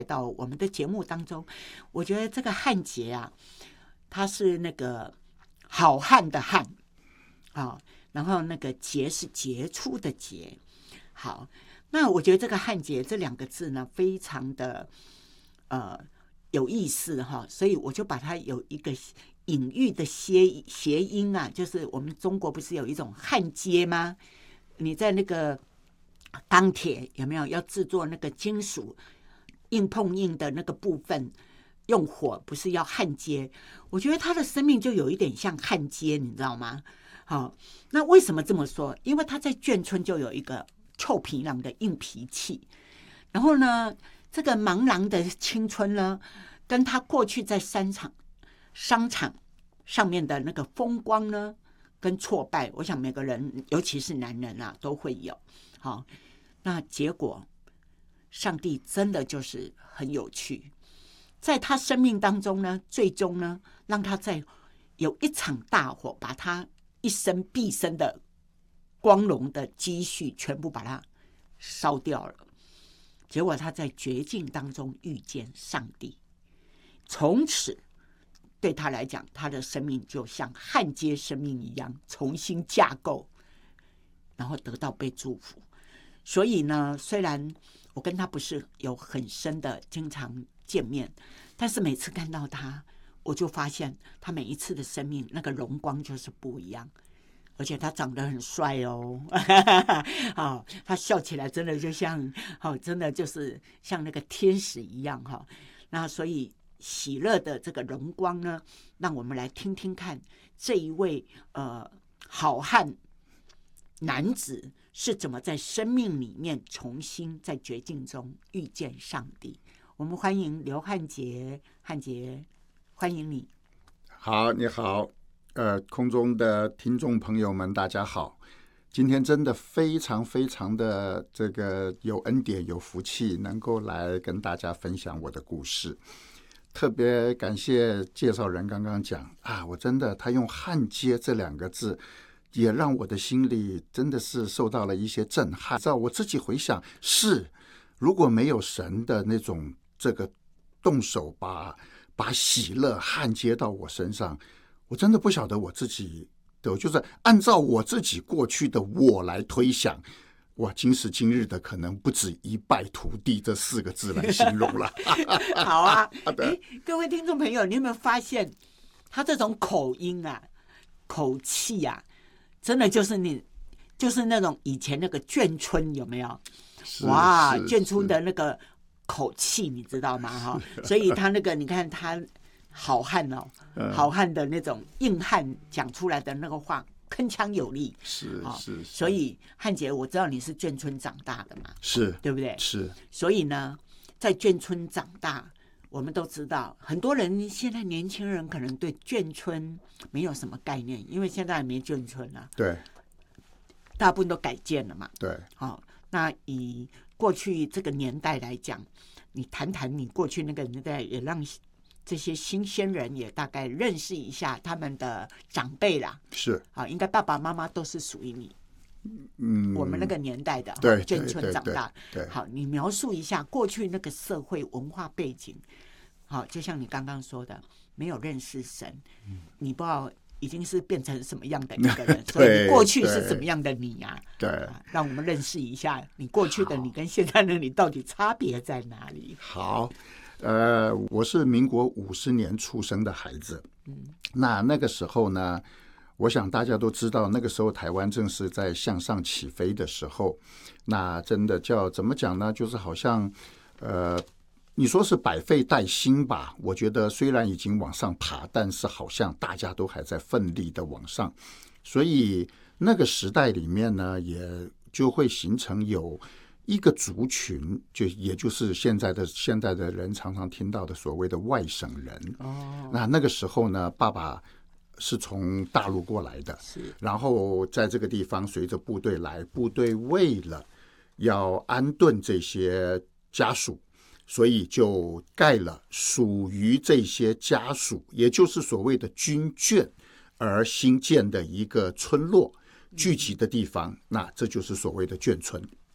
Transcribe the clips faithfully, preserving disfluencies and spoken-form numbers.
到我们的节目当中。我觉得这个汉杰啊，他是那个好汉的汉啊，然后那个杰是杰出的杰。好，那我觉得这个汉杰这两个字呢，非常的呃有意思哈，所以我就把它有一个隐喻的谐谐音啊，就是我们中国不是有一种焊接吗？你在那个钢铁有没有要制作那个金属硬碰硬的那个部分，用火不是要焊接？我觉得他的生命就有一点像焊接，你知道吗？好，那为什么这么说？因为他在眷村就有一个臭皮囊的硬脾气，然后呢，这个茫然的青春呢，跟他过去在商场商场上面的那个风光呢，跟挫败，我想每个人，尤其是男人啊，都会有。好，那结果，上帝真的就是很有趣，在他生命当中呢，最终呢，让他在有一场大火，把他一生毕生的光荣的积蓄全部把它烧掉了。结果他在绝境当中遇见上帝，从此对他来讲，他的生命就像焊接生命一样，重新架构，然后得到被祝福。所以呢，虽然我跟他不是有很深的经常见面，但是每次看到他，我就发现他每一次的生命那个荣光就是不一样。而且他长得很帅哦，哦，他笑起来真的就像，哦，真的就是像那个天使一样哈。那所以喜乐的这个荣光呢，让我们来听听看这一位呃好汉男子是怎么在生命里面重新在绝境中遇见上帝。我们欢迎刘汉杰，汉杰，欢迎你。 好，你好。呃，空中的听众朋友们，大家好！今天真的非常非常的这个有恩典、有福气，能够来跟大家分享我的故事。特别感谢介绍人刚刚讲啊，我真的他用焊接这两个字，也让我的心里真的是受到了一些震撼。知道我自己回想，是如果没有神的那种这个动手把把喜乐焊接到我身上。我真的不晓得我自己的，就是按照我自己过去的我来推想，哇，今时今日的可能不止一败涂地这四个字来形容了。 好啊，各位听众朋友，你有没有发现他这种口音啊、口气啊，真的就是你，就是那种以前那个眷村有没有？哇，眷村的那个口气，你知道吗？哈，所以他那个，你看他。好汉哦，好汉的那种硬汉讲出来的那个话铿锵有力， 是是、哦。 所以汉杰，我知道你是眷村长大的嘛， 是， 对不对？ 是。 所以呢，在眷村长大，我们都知道，很多人现在年轻人可能对眷村没有什么概念，因为现在也没眷村了， 对， 大部分都改建了嘛， 对。 好、哦，那以过去这个年代来讲，你谈谈你过去那个年代，也让这些新鲜人也大概认识一下他们的长辈啦。 是啊，应该爸爸妈妈都是属于你，嗯，我们那个年代的对眷村长大。 对， 好，你描述一下过去那个社会文化背景。好，就像你刚刚说的，没有认识神，嗯、你不知道已经是变成什么样的一个人，所以你过去是怎么样的你啊？ 对、 啊，让我们认识一下你过去的你跟现在的你到底差别在哪里？ 好。呃，我是民国五十年出生的孩子，嗯，那那个时候呢，我想大家都知道，那个时候台湾正是在向上起飞的时候，那真的叫怎么讲呢？就是好像，呃，你说是百废待兴吧？我觉得虽然已经往上爬，但是好像大家都还在奋力的往上，所以那个时代里面呢，也就会形成有一个族群，就也就是现在的现在的人常常听到的所谓的外省人。哦，那那个时候呢，爸爸是从大陆过来的， 是， 然后在这个地方随着部队来，部队为了要安顿这些家属，所以就盖了属于这些家属，也就是所谓的军眷而新建的一个村落聚集的地方，那这就是所谓的眷村。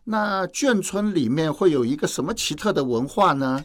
那眷村里面会有一个什么奇特的文化呢？